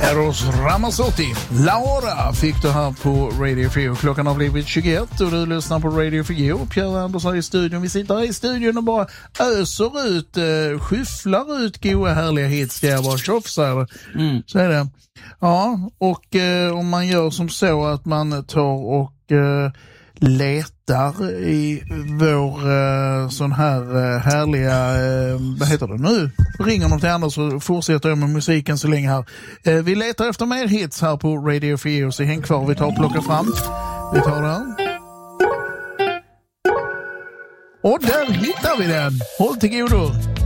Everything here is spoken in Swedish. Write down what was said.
Eros Ramazzotti. Laura fick du här på Radio 4. Klockan har blivit 21 och du lyssnar på Radio 4. Pierre Andersson i studion. Vi sitter här i studion och bara öser ut, skyfflar ut goda härliga hits. Det är bara tjofsar. Så är det. Ja, och om man gör som så att man tar och letar i vår sån här härliga, vad heter det nu? Ringer något till andra så fortsätter jag med musiken så länge här. Vi letar efter mer hits här på Radio 4, så häng kvar, vi tar och plockar fram. Vi tar den. Och där hittar vi den. Håll till godo.